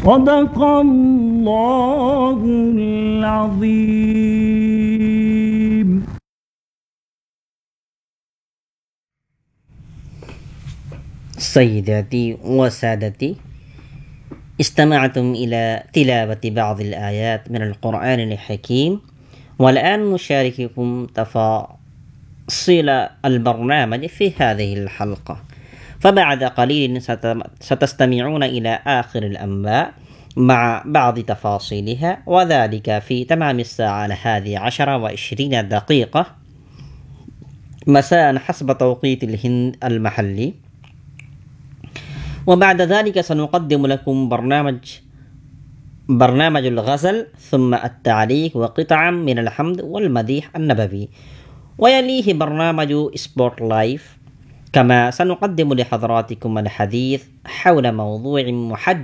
صدق الله العظيم. سيداتي وسادتي، استمعتم إلى تلاوة بعض الآيات من القرآن الحكيم، والآن نشارككم تفاصيل البرنامج في هذه الحلقة. فبعد قليل ستستمعون إلى آخر الأنباء مع بعض تفاصيلها، وذلك في تمام الساعة 11:20 مساء حسب توقيت الهند المحلي. وبعد ذلك سنقدم لكم برنامج الغزل، ثم التعليق وقطعا من الحمد والمديح النبوي، ويليه برنامج سبورت لايف. كما سنقدم لحضراتكم الحديث حول موضوع محدد